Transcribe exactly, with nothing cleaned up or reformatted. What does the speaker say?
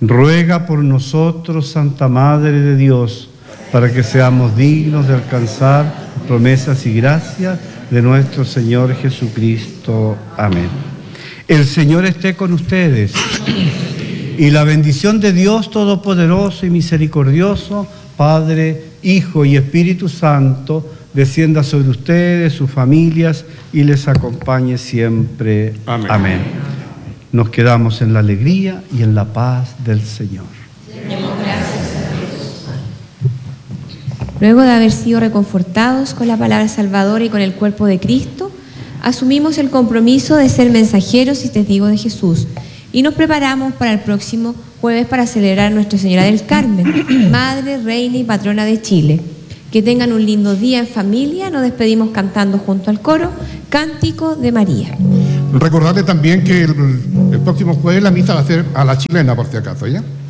ruega por nosotros, Santa Madre de Dios, para que seamos dignos de alcanzar promesas y gracias de nuestro Señor Jesucristo. Amén. El Señor esté con ustedes. Y la bendición de Dios Todopoderoso y Misericordioso, Padre, Hijo y Espíritu Santo, descienda sobre ustedes, sus familias, y les acompañe siempre. Amén. Amén. Nos quedamos en la alegría y en la paz del Señor. Demos gracias a Dios. Luego de haber sido reconfortados con la palabra salvadora y con el cuerpo de Cristo, asumimos el compromiso de ser mensajeros y testigos de Jesús y nos preparamos para el próximo jueves para celebrar a Nuestra Señora del Carmen, Madre, Reina y Patrona de Chile. Que tengan un lindo día en familia. Nos despedimos cantando junto al coro Cántico de María. Recordarle también que el, el próximo jueves la misa va a ser a la chilena, por si acaso, ¿ya?